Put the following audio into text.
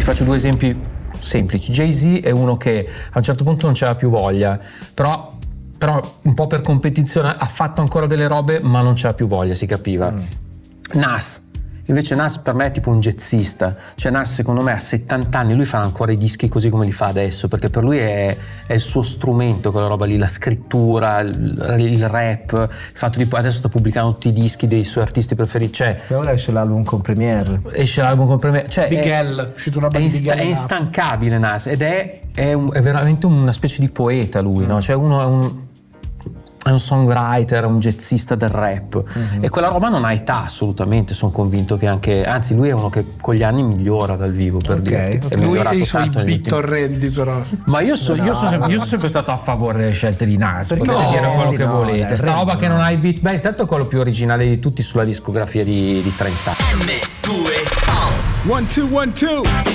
Ti faccio due esempi semplici. Jay-Z è uno che a un certo punto non c'aveva più voglia, però un po' per competizione ha fatto ancora delle robe, ma non c'aveva più voglia, si capiva. Nas per me è tipo un jazzista, cioè Nas secondo me a 70 anni lui farà ancora i dischi così come li fa adesso, perché per lui è il suo strumento, quella roba lì, la scrittura, il rap, il fatto di adesso sta pubblicando tutti i dischi dei suoi artisti preferiti, cioè E ora esce l'album con Premiere, cioè Miguel, è instancabile Nas, ed è veramente una specie di poeta lui, no? Cioè uno è un songwriter, un jazzista del rap, e quella roba non ha età assolutamente, sono convinto che anzi lui è uno che con gli anni migliora dal vivo, per dirti. È lui migliorato e i suoi tanto beat orrendi, però. ma io sono sempre stato a favore delle scelte di Nas, potete No, dire quello che no, volete, dai, sta roba no. che non ha i beat, beh intanto è quello più originale di tutti sulla discografia di 30 anni. 1, 2, 1, 2